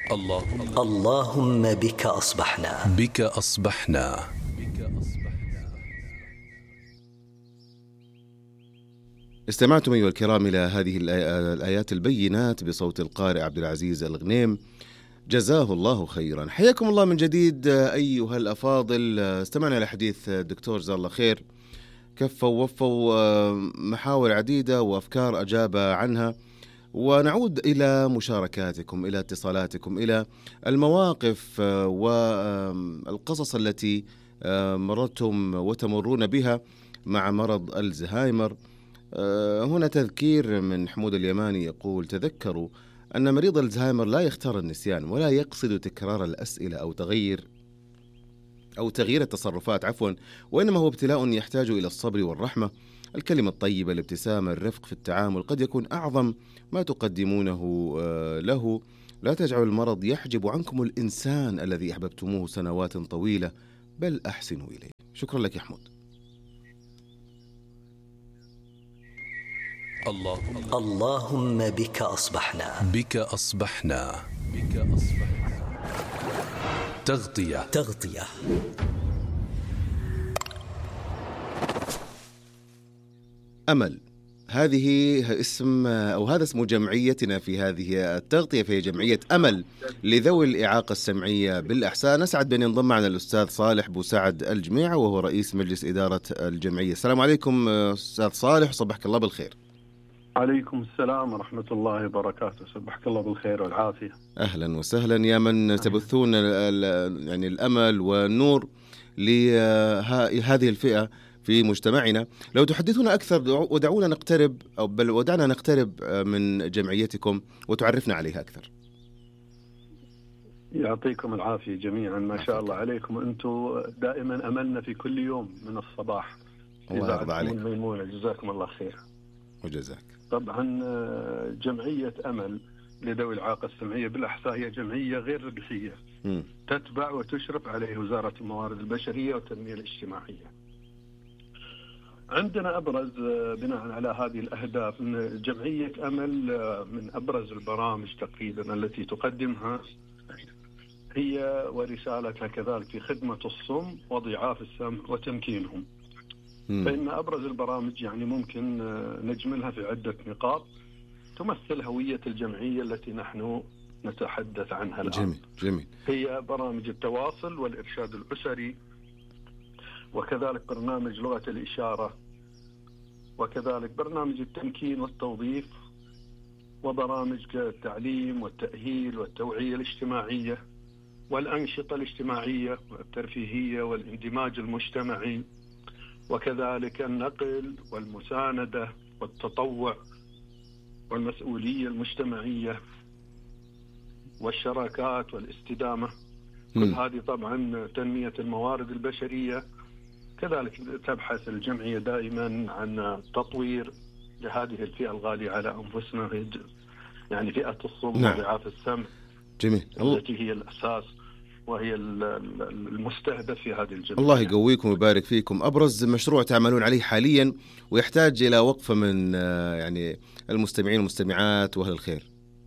اللهم بك أصبحنا. بك أصبحنا. استمعتم أيها الكرام إلى هذه الآيات البينات بصوت القارئ عبد العزيز الغنيم، جزاه الله خيرا. حياكم الله من جديد أيها الأفاضل. استمعنا إلى حديث الدكتور جزاه الله خير، كفوا ووفوا محاور عديدة وأفكار أجاب عنها، ونعود إلى مشاركاتكم، إلى اتصالاتكم، إلى المواقف والقصص التي مررتم وتمرون بها مع مرض الزهايمر. هنا تذكير من حمود اليماني يقول: تذكروا أن مريض الزهايمر لا يختار النسيان ولا يقصد تكرار الأسئلة أو تغيير التصرفات وإنما هو ابتلاء يحتاج إلى الصبر والرحمة. الكلمة الطيبة، الابتسامة، الرفق في التعامل قد يكون أعظم ما تقدمونه له. لا تجعلوا المرض يحجب عنكم الإنسان الذي أحببتموه سنوات طويلة، بل أحسنوا إليه. شكرا لك يا حمود. اللهم بك أصبحنا. بك أصبحنا. تغطية. أمل، هذه اسم أو هذا اسم جمعيتنا في هذه التغطية، في جمعية أمل لذوي الإعاقة السمعية بالأحساء. نسعد بأن ينضم معنا الأستاذ صالح بوسعد الجميعة، وهو رئيس مجلس إدارة الجمعية. السلام عليكم أستاذ صالح، صبحك الله بالخير. عليكم السلام ورحمة الله وبركاته، صبحك الله بالخير والعافية. أهلا وسهلا يا من تبثون يعني الأمل والنور لهذه الفئة في مجتمعنا. لو تحدثونا أكثر ودعونا نقترب ودعنا نقترب من جمعيتكم وتعرفنا عليها أكثر. يعطيكم العافية جميعا، ما شاء الله عليكم، أنتم دائما أملنا في كل يوم من الصباح. الله يرضى عليك. ميمونة، جزاكم الله خير. وجزاك. طبعا جمعية أمل لذوي الإعاقة السمعية بالأحساء هي جمعية غير ربحية تتبع وتشرف عليه وزارة الموارد البشرية والتنمية الاجتماعية. عندنا أبرز بناء على هذه الأهداف من جمعية أمل، من أبرز البرامج تقريبا التي تقدمها هي ورسالتها كذلك في خدمة الصم وضعاف السمع وتمكينهم. فإن أبرز البرامج يعني ممكن نجملها في عدة نقاط تمثل هوية الجمعية التي نحن نتحدث عنها الآن. جميل. هي برامج التواصل والإرشاد الأسري، وكذلك برنامج لغة الإشارة، وكذلك برنامج التمكين والتوظيف، وبرامج التعليم والتأهيل والتوعية الاجتماعية والأنشطة الاجتماعية والترفيهية والاندماج المجتمعي، وكذلك النقل والمساندة والتطوع والمسؤولية المجتمعية والشراكات والاستدامة. كل هذه طبعا تنمية الموارد البشرية. كذلك تبحث الجمعية دائما عن تطوير لهذه الفئة الغالية على أنفسنا، يعني فئة الصم وضعاف السمع. جميل. التي هي الأساس وهي المستهدف في هذه الجمعية. الله يقويكم ويبارك فيكم. أبرز مشروع تعملون عليه حاليا ويحتاج إلى وقفة من يعني المستمعين والمستمعات وأهل الخير.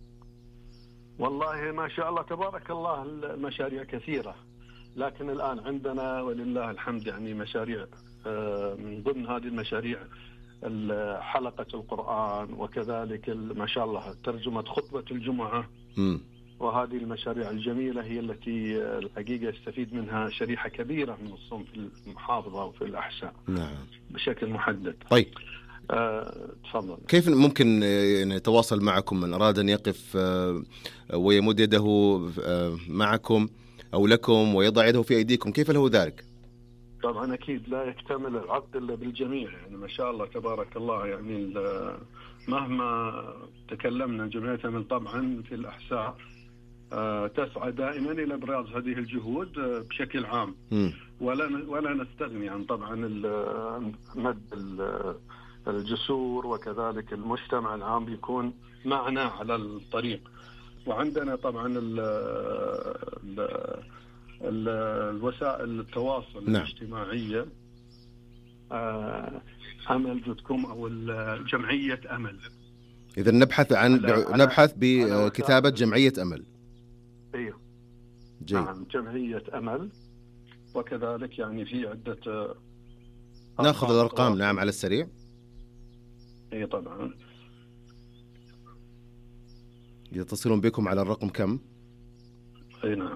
والله ما شاء الله تبارك الله، المشاريع كثيرة، لكن الآن عندنا ولله الحمد يعني مشاريع. من ضمن هذه المشاريع حلقة القرآن، وكذلك ما شاء الله ترجمة خطبة الجمعة. وهذه المشاريع الجميلة هي التي الحقيقة يستفيد منها شريحة كبيرة من الصم في المحافظة وفي الأحساء. نعم. بشكل محدد. طيب. تفضل. كيف ممكن يتواصل معكم من أراد أن يقف ويمد يده معكم أو لكم ويضع يده في أيديكم؟ كيف له ذلك؟ طبعا أكيد لا يكتمل العقد إلا بالجميع، يعني ما شاء الله تبارك الله. يعني مهما تكلمنا جمعية أمل طبعا في الأحساء تسعى دائما إلى إبراز هذه الجهود بشكل عام، ولا نستغني عن طبعا مد الجسور، وكذلك المجتمع العام بيكون معنا على الطريق. وعندنا طبعا الوسائل التواصل الاجتماعية، أمل دوت.com أو جمعية أمل. إذا نبحث بكتابة جمعية أمل. ايوه جيد. نعم، جمعية أمل. وكذلك يعني في عدة ناخذ الأرقام نعم على السريع. اي طبعا. يتصلون بكم على الرقم كم؟ اي نعم،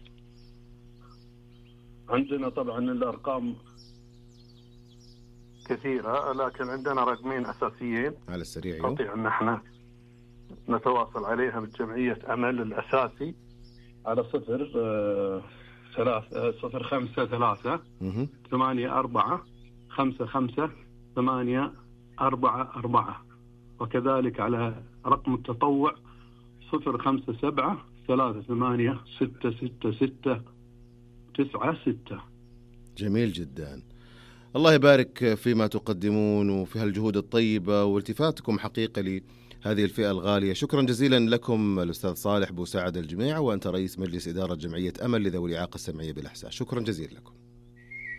عندنا طبعا الأرقام كثيرة، لكن عندنا رقمين أساسيين على السريع. نستطيع أن احنا نتواصل عليها بالجمعية أمل الأساسي على 053 84555844، وكذلك على رقم التطوع 057 38 666 96. جميل جدا. الله يبارك فيما تقدمون وفي هالجهود الطيبة والتفاتكم حقيقة لهذه الفئة الغالية. شكرا جزيلا لكم الأستاذ صالح بوساعد الجميع، وأنت رئيس مجلس إدارة جمعية أمل لذوي الإعاقة السمعية بالإحساس. شكرا جزيلا لكم.